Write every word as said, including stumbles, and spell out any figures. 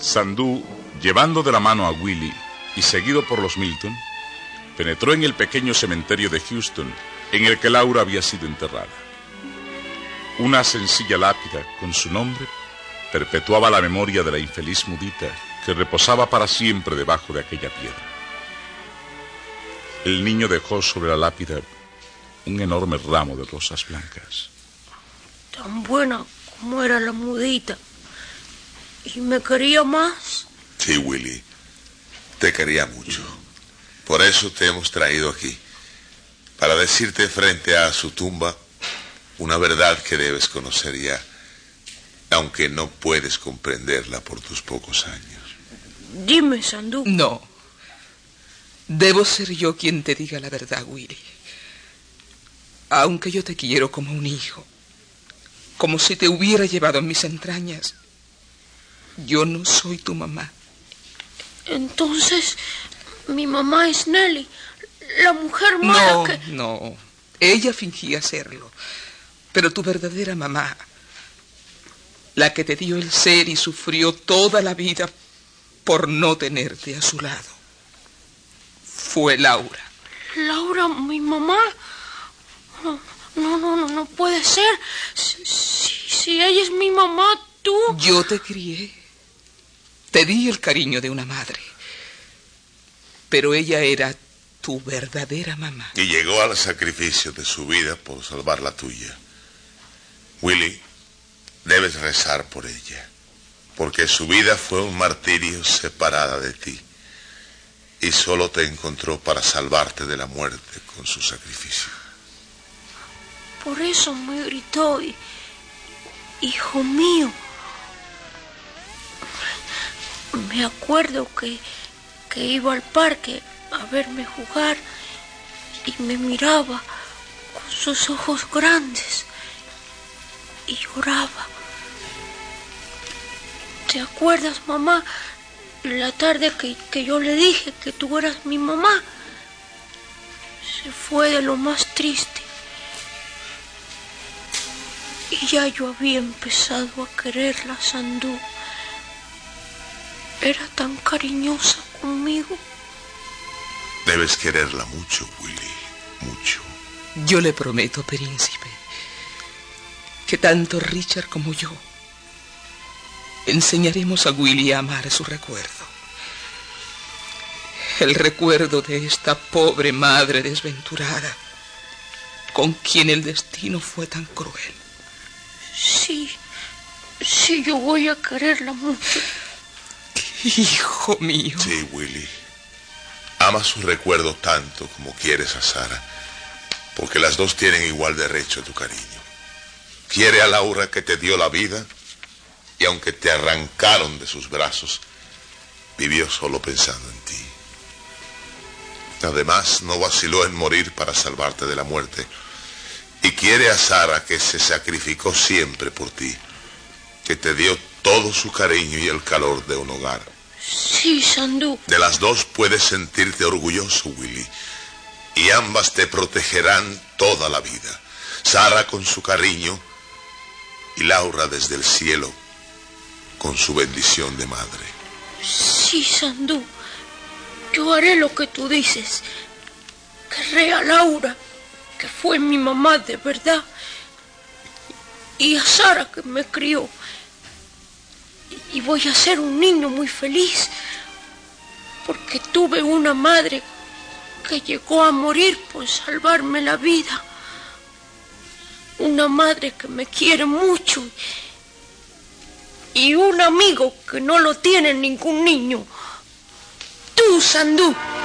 Sandú, llevando de la mano a Willie y seguido por los Milton, penetró en el pequeño cementerio de Houston en el que Laura había sido enterrada. Una sencilla lápida con su nombre perpetuaba la memoria de la infeliz mudita que reposaba para siempre debajo de aquella piedra. El niño dejó sobre la lápida un enorme ramo de rosas blancas. Tan buena como era la mudita. ¿Y me quería más? Sí, Willie. Te quería mucho. Por eso te hemos traído aquí. Para decirte frente a su tumba una verdad que debes conocer ya, aunque no puedes comprenderla por tus pocos años. Dime, Sandú. No. Debo ser yo quien te diga la verdad, Willie. Aunque yo te quiero como un hijo, como si te hubiera llevado en mis entrañas, yo no soy tu mamá. Entonces, mi mamá es Nelly, la mujer mala no, que... No, no. Ella fingía serlo. Pero tu verdadera mamá, la que te dio el ser y sufrió toda la vida por no tenerte a su lado, fue Laura. ¿Laura, mi mamá? No, no, no, no, no puede ser. Si, si, si ella es mi mamá, tú... Yo te crié. Te di el cariño de una madre. Pero ella era tu verdadera mamá. Y llegó al sacrificio de su vida por salvar la tuya. Willie, debes rezar por ella, porque su vida fue un martirio separada de ti. Y solo te encontró para salvarte de la muerte con su sacrificio. Por eso me gritó, hijo mío. Me acuerdo que, que iba al parque a verme jugar y me miraba con sus ojos grandes y lloraba. ¿Te acuerdas, mamá? La tarde que, que yo le dije que tú eras mi mamá, se fue de lo más triste. Y ya yo había empezado a quererla, Sandú. Era tan cariñosa conmigo. Debes quererla mucho, Willie, mucho. Yo le prometo, príncipe, que tanto Richard como yo enseñaremos a Willie a amar su recuerdo. El recuerdo de esta pobre madre desventurada, con quien el destino fue tan cruel. Sí, sí, yo voy a quererla mucho. Hijo mío. Sí, Willie. Ama su recuerdo tanto como quieres a Sara, porque las dos tienen igual derecho a tu cariño. Quiere a Laura, que te dio la vida, y aunque te arrancaron de sus brazos, vivió solo pensando en ti. Además, no vaciló en morir para salvarte de la muerte. Y quiere a Sara, que se sacrificó siempre por ti, que te dio todo su cariño y el calor de un hogar. Sí, Sandú. De las dos puedes sentirte orgulloso, Willie, y ambas te protegerán toda la vida. Sara con su cariño y Laura desde el cielo con su bendición de madre. Sí, Sandú. Yo haré lo que tú dices. Querré a Laura, que fue mi mamá de verdad, y a Sara, que me crió. Y voy a ser un niño muy feliz, porque tuve una madre que llegó a morir por salvarme la vida. Una madre que me quiere mucho y un amigo que no lo tiene ningún niño. Tú, Sandú.